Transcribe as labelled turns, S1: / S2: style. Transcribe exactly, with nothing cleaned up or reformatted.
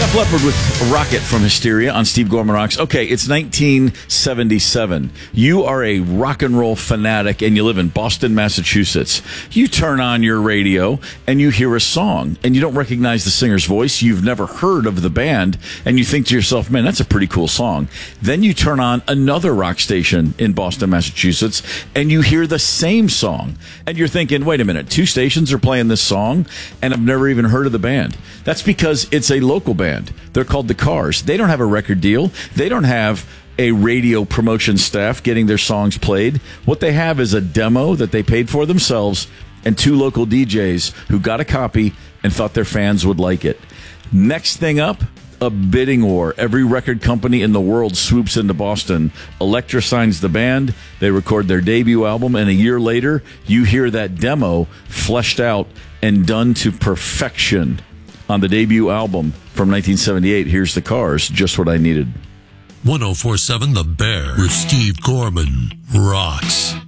S1: Def Leppard with Rocket from Hysteria on Steve Gorman Rocks. Okay, it's nineteen seventy-seven. You are a rock and roll fanatic and you live in Boston, Massachusetts. You turn on your radio and you hear a song and you don't recognize the singer's voice. You've never heard of the band and you think to yourself, man, that's a pretty cool song. Then you turn on another rock station in Boston, Massachusetts, and you hear the same song. And you're thinking, wait a minute, two stations are playing this song and I've never even heard of the band. That's because it's a local band. They're called the Cars. They don't have a record deal. They don't have a radio promotion staff getting their songs played. What they have is a demo that they paid for themselves and two local D Js who got a copy and thought their fans would like it. Next thing up, a bidding war. Every record company in the world swoops into Boston. Elektra signs the band. They record their debut album, and a year later, you hear that demo fleshed out and done to perfection. On the debut album from nineteen seventy-eight, here's the Cars, Just What I Needed.
S2: one oh four point seven The Bear with Steve Gorman rocks.